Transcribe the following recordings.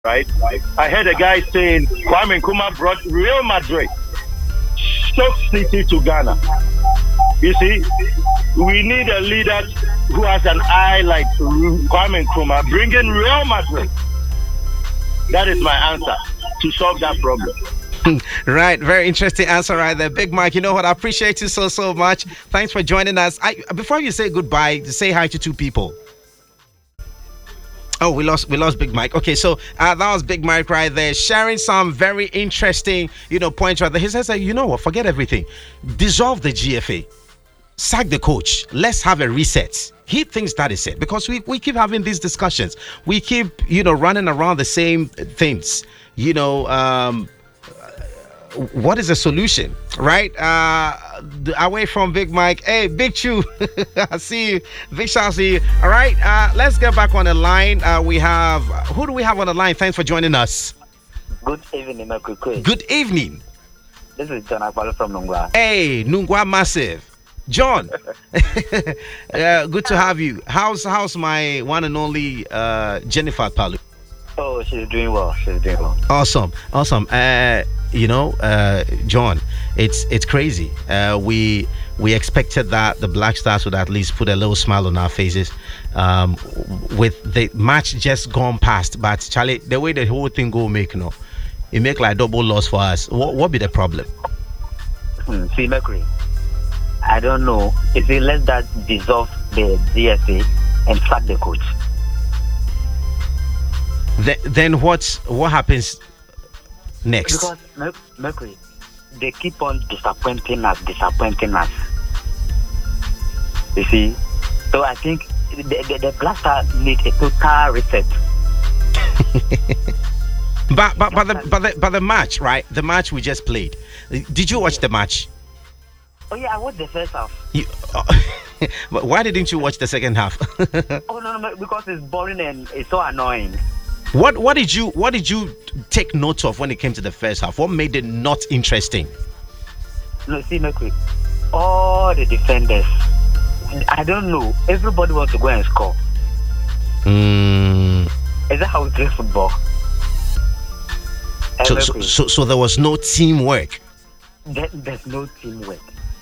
right? I heard a guy saying Kwame Nkrumah brought Real Madrid, Stoke City to Ghana. You see, we need a leader who has an eye like Kwame Nkrumah, bringing Real Madrid. That is my answer to solve that problem. Right, very interesting answer right there, Big Mike. You know what? I appreciate you so much. Thanks for joining us. Before you say goodbye, say hi to two people. Oh, we lost Big Mike. Okay, so that was Big Mike right there, sharing some very interesting, points right there. He says, you know what? Forget everything. Dissolve the GFA. Sack the coach. Let's have a reset. He thinks that is it because we keep having these discussions. We keep, running around the same things. What is the solution, right? Away from Big Mike. Hey, Big Chew. I see you. Big shout to you. All right, let's get back on the line. Who do we have on the line? Thanks for joining us. Good evening, Makukwe. Good evening. This is John Akpalo from Nungwa. Hey, Nungwa Massive. John, good to have you. How's my one and only Jennifer Palu? Oh, she's doing well. Awesome. John, it's crazy. We expected that the Black Stars would at least put a little smile on our faces with the match just gone past. But Charlie, the way the whole thing it make like double loss for us. What be the problem? See, Mercury, I don't know. If they let that dissolve the DSA and sack the coach, then what happens next? Because Mercury, they keep on disappointing us. You see, so I think the Blaster need a total reset. but the match, right? The match we just played. Did you watch the match? Oh yeah, I watched the first half. But why didn't you watch the second half? Oh no, because it's boring and it's so annoying. What did you take note of when it came to the first half? What made it not interesting? No, see, Mercury, all the defenders, I don't know. Everybody wants to go and score. Is that how we play football? So there was no teamwork. There's no teamwork.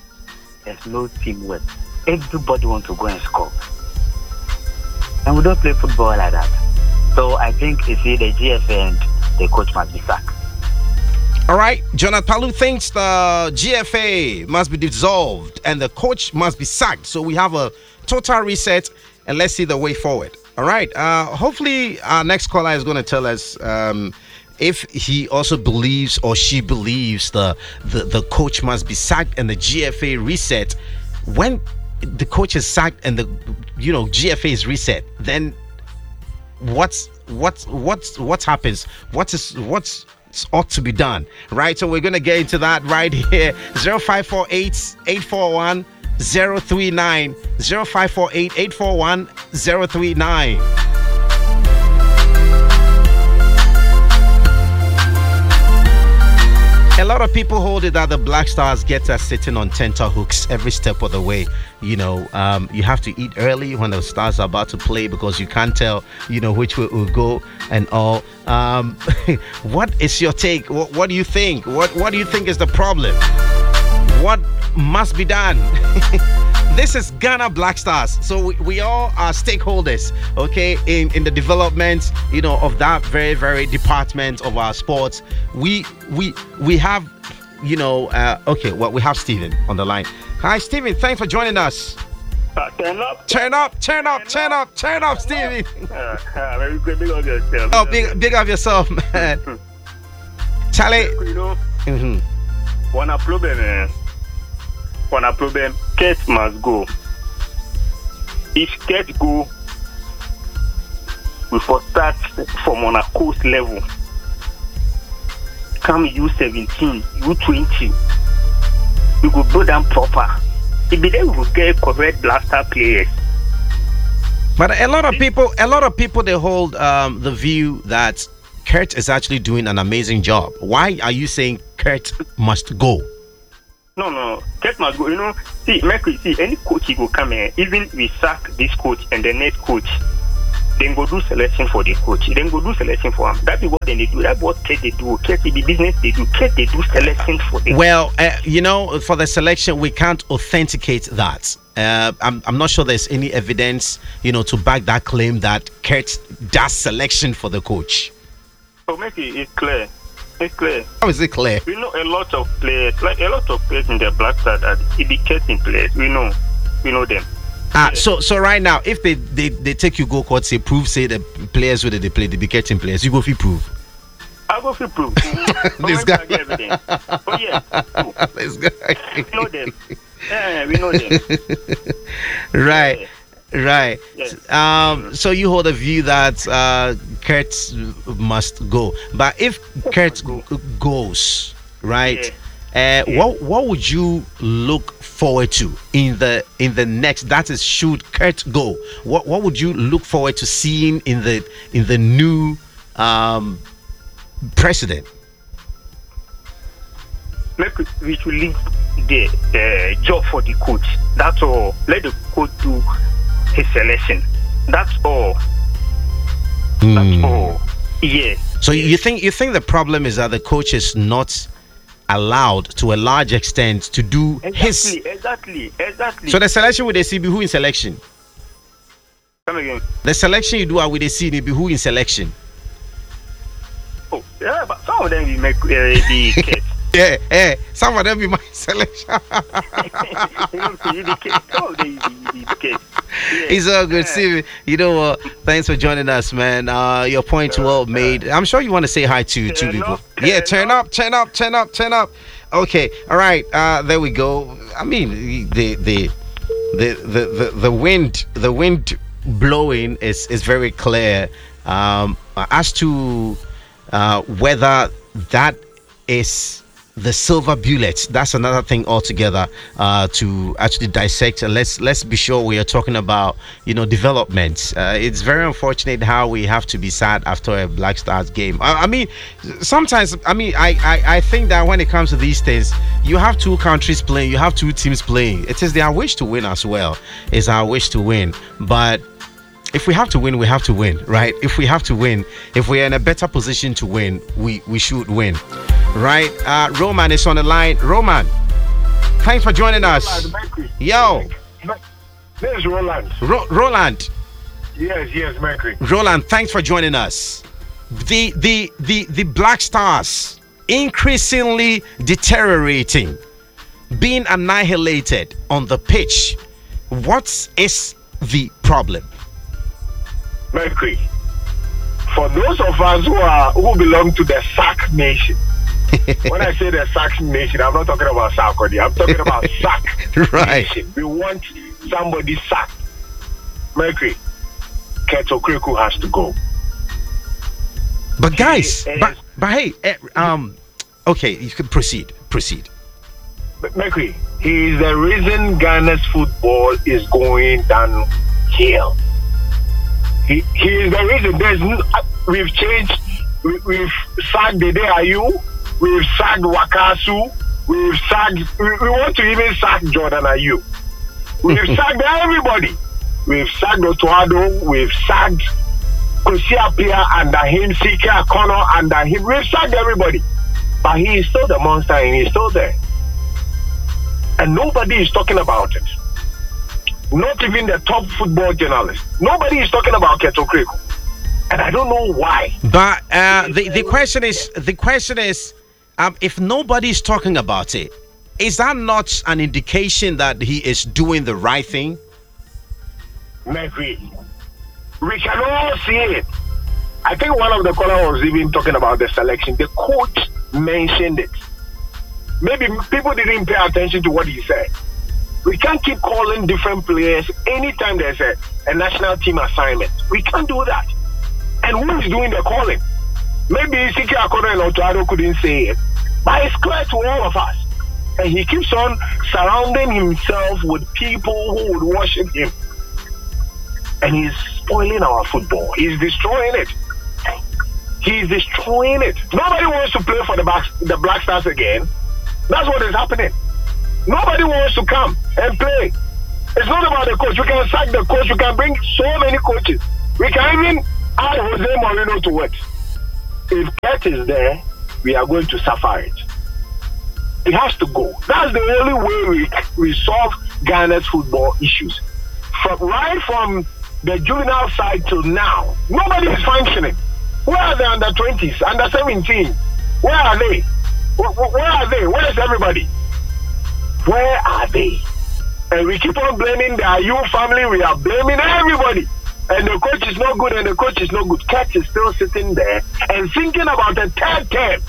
Everybody wants to go and score, and we don't play football like that. So I think you see the GFA and the coach must be sacked. All right, Jonathan Palu thinks the GFA must be dissolved and the coach must be sacked. So we have a total reset and let's see the way forward. All right. Hopefully our next caller is going to tell us if he also believes or she believes the coach must be sacked and the GFA reset. When the coach is sacked and the GFA is reset, then what happens? What's ought to be done, right? So we're gonna get into that right here. 0548 841 039 0548 841 039. A lot of people hold it that the Black Stars get us sitting on tenterhooks every step of the way. You have to eat early when the Stars are about to play because you can't tell, which way it will go and all. What is your take? What do you think? What do you think is the problem? What must be done? This is Ghana Black Stars, so we all are stakeholders, okay, in the development, of that very, very department of our sports. We have, okay, well, we have Stephen on the line. Hi, Stephen. Thanks for joining us. Turn up, Stephen. Very good. Big of yourself. Oh, big of yourself, man. Charlie. One problem, Kurt must go. If Kurt go, we for start from on a coast level. Come U17, U20. We go build them proper. If then we will get correct blaster players. But a lot of people they hold the view that Kurt is actually doing an amazing job. Why are you saying Kurt must go? No, Kurt must go. See, Mercury, any coach he will come here, even we sack this coach and the next coach, Then go do selection for the coach. Then go do selection for him. That is what they do. That's what they do. KTB business they do. They do selection for them. Well, for the selection, we can't authenticate that. I'm not sure there's any evidence, to back that claim that Kurt does selection for the coach. So maybe it's clear. It's clear. How is it clear? We know a lot of players, in the Black Stars that it be Curtin players. We know them. So right now, if they take you go court, say the players where they play, they be Curtin players, you go for prove. I go for prove. This guy. Evidence. But yeah, this guy. We know them. Yeah, we know them. Right. Yeah. Right. Yes. So you hold a view that Kurt must go, but if Kurt goes, right? Yeah. What would you look forward to in the next? That is, should Kurt go, what would you look forward to seeing in the new president? We should leave the job for the coach. That's all. Let the coach do his selection. That's all. That's all. Yes. So you think the problem is that the coach is not allowed to a large extent to do his exactly. So the selection with the CB who in selection? Come again. The selection you do with the CB who in selection? Oh yeah, but some of them we make the kids. Yeah, some of them be my selection. It's all good, Steve. You know what? Thanks for joining us, man. Your point well made. I'm sure you want to say hi to two people. Yeah, turn up. Okay, all right. There we go. I mean, the wind blowing is very clear. As to whether that is the silver bullet, that's another thing altogether to actually dissect. Let's be sure we are talking about development. It's very unfortunate how we have to be sad after a Black Stars game. I mean, sometimes I think that when it comes to these things, you have two countries playing, you have two teams playing. It is their wish to win as well. It's our wish to win, but if we have to win, we have to win, right? If we have to win, if we're in a better position to win, we should win, right? Roman is on the line. Roman, thanks for joining us. Yo. This is Roland. Roland. Yes, Mercury. Roland, thanks for joining us. The Black Stars increasingly deteriorating, being annihilated on the pitch. What is the problem? Mercury, for those of us who belong to the SAC nation, when I say the SAC nation, I'm not talking about Sarkodie, I'm talking about SAC right. Nation. We want somebody sacked. Mercury, Kurt Okraku has to go. But guys, but hey, okay, you can proceed. But Mercury, he is the reason Ghana's football is going downhill. He is the reason. We've changed. We've sacked Dede Ayew. We've sacked Wakasu. We've sacked. We want to even sack Jordan Ayew. We've sacked everybody. We've sacked Otoado. We've sacked Kwesi Appiah under him. Sika Connor under him. We've sacked everybody. But he is still the monster and he's still there. And nobody is talking about it. Not even the top football journalists. Nobody is talking about Kurt Okraku, and I don't know why. But the question is, if nobody is talking about it, is that not an indication that he is doing the right thing? Maybe we can all see it. I think one of the callers was even talking about the selection. The coach mentioned it. Maybe people didn't pay attention to what he said. We can't keep calling different players anytime there's a national team assignment. We can't do that. And who is doing the calling? Maybe Siki Akono and Otoado couldn't say it, but it's clear to all of us. And he keeps on surrounding himself with people who would worship him. And he's spoiling our football. He's destroying it. He's destroying it. Nobody wants to play for the Black Stars again. That's what is happening. Nobody wants to come and play. It's not about the coach. You can sack the coach. You can bring so many coaches. We can even add Jose Mourinho to it. If Kurt is there, we are going to suffer it. It has to go. That's the only way we solve Ghana's football issues. Right from the juvenile side till now, nobody is functioning. Where are the under 20s, under 17? Where are they? Where are they? Where is everybody? Where are they? And we keep on blaming the Ayew family. We are blaming everybody. And the coach is not good, and the coach is not good. Kurt is still sitting there and thinking about the third term.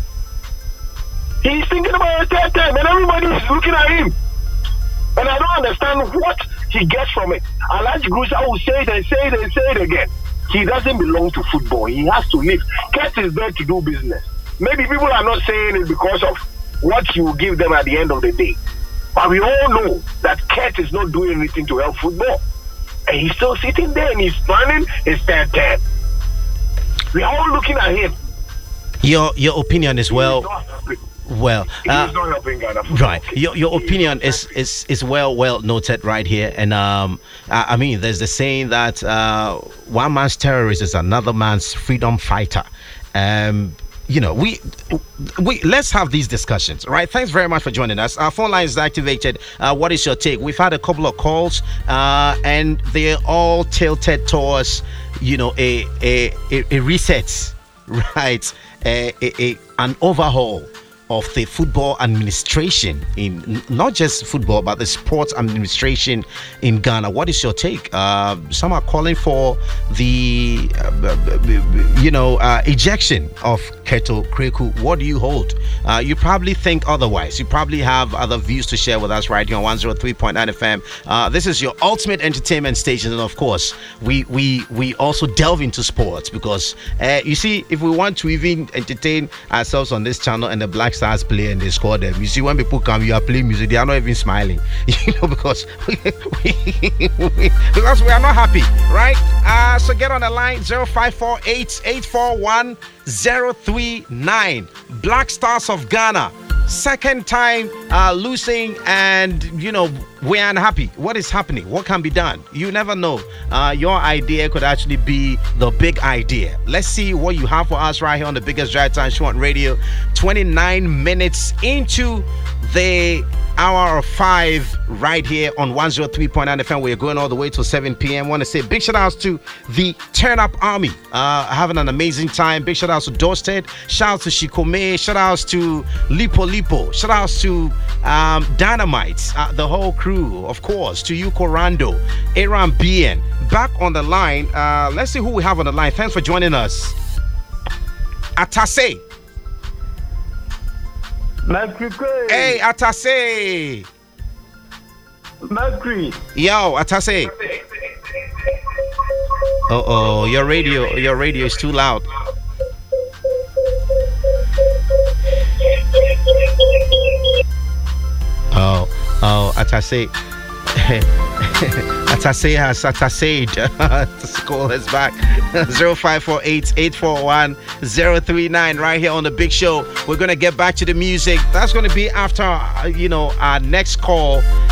He's thinking about the third term, and everybody is looking at him. And I don't understand what he gets from it. Alhaji Grusa will say it and say it and say it again. He doesn't belong to football. He has to leave. Kurt is there to do business. Maybe people are not saying it because of what you give them at the end of the day. But we all know that Kurt is not doing anything to help football. And he's still sitting there and he's planning his third term. We are all looking at him. Your opinion as well. Well, right. Your opinion is well noted right here, and I mean, there's the saying that one man's terrorist is another man's freedom fighter. You know, we let's have these discussions, right? Thanks very much for joining us. Our phone line is activated. What is your take? We've had a couple of calls, and they're all tilted towards, you know, a reset, right? An overhaul of the football administration, in not just football but the sports administration in Ghana. What is your take? Some are calling for the ejection of Keto Kreku. What do you hold? You probably think otherwise. You probably have other views to share with us right here on 103.9 FM. This is your ultimate entertainment station, and of course we also delve into sports, because you see, if we want to even entertain ourselves on this channel and the Black Stars play and they score them, you see, when people come, you are playing music, they are not even smiling, you know, because because we are not happy, right? So get on the line, 0548-841-039. Black Stars of Ghana, second time losing, and you know, we're unhappy. What is happening? What can be done? You never know. Your idea could actually be the big idea. Let's see what you have for us right here on the biggest drive time show on radio. 29 minutes into the hour of 5 right here on 103.9 FM. We're going all the way to 7 p.m. I want to say big shout outs to the Turn Up Army, having an amazing time. Big shout outs to Dosted, shout outs to Shikome, shout outs to Lipo, shout outs to Dynamite, the whole crew, of course, to you, Corando, Aaron BN. Back on the line, let's see who we have on the line. Thanks for joining us. Atase. Mercury. Hey, Atase. Mercury. Yo, Atase. Uh-oh, your radio is too loud. Oh, Atase. Atase has Ataseed. The school is back. 0548-841-039 right here on the big show. We're gonna get back to the music. That's gonna be after our next call.